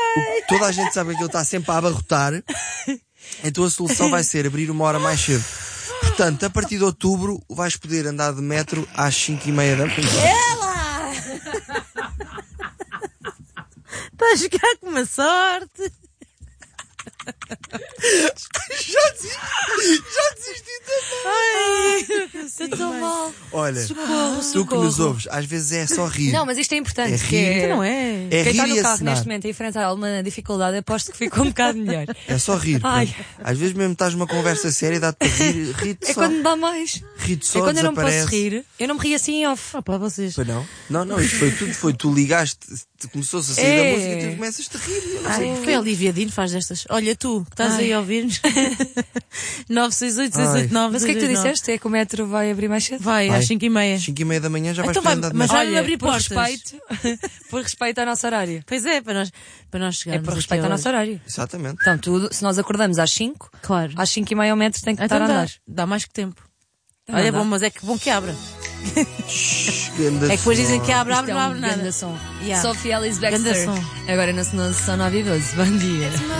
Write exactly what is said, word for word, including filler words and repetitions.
O- Toda a gente sabe que ele está sempre a abarrotar. Então a solução vai ser abrir uma hora mais cedo. Portanto, a partir de outubro vais poder andar de metro às cinco e meia da manhã. Ela! Está a jogar com uma sorte. Já desisti, já desisti também. Ai, Estou tão mal. Olha, Socorro, tu que socorro. nos ouves, às vezes é só rir. Não, mas isto é importante. É que rir. é... não é? É Quem está rir e no carro acenar. neste momento a enfrentar alguma dificuldade, aposto que ficou um bocado melhor. É só rir. Ai. pronto. Às vezes mesmo estás numa conversa séria e dá-te para rir. Ri-te É só. quando me dá mais. Ri-te só, É quando eu não desaparece. posso rir. Eu não me ri assim em off. Ah, pá, vocês. Pois não? Não, não, isto foi tudo. Foi tu ligaste, te- começou-se a sair É. da música e tu começas-te a rir. Eu não sei. Ai, foi a Lívia Dino faz destas. Olha tu, que estás Ai. aí a ouvir-nos. nove seis oito, seis oito nove. Mas o que é que tu disseste? É que o metro vai abrir mais cedo? Vai, Vai. às cinco e meia. cinco e meia da manhã já vais Então poder vai, andar de mas metro. vai mesmo abrir por portas. respeito, por respeito ao nosso horário. Pois é, para nós, para nós É chegarmos por aqui respeito a ao horas. nosso horário. Exatamente. Então, tudo, se nós acordamos às cinco, Claro. às cinco e meia o metro tem que Então estar a dá, andar. dá mais que tempo. Então Olha, não dá. bom, mas é que bom que abra. Shhh, ganda É que depois som. dizem que abre, Isto abre, é não um abre nada. grande som. Yeah. Sophie Ellis Ganda Baxter. som. Agora no, no Som nove e doze. Bom dia.